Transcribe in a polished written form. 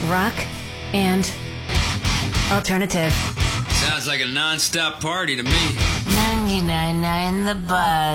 rock, and alternative. Sounds like a non-stop party to me. 99.9 The Buzz.